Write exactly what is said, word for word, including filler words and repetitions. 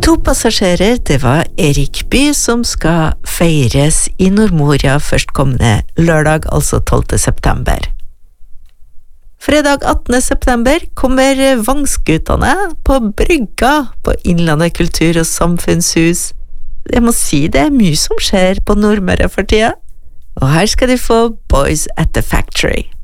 To passasjerer, det var Erik By som skal feires i Nordmoria førstkommende lørdag, altså tolvte september. Fredag attende september kommer Vangsgutane på brygga på Innlandet kultur- og samfunnshus. Jeg må si det er mye som skjer på Nordmøre for tida. Og her skal de få Boys at the Factory.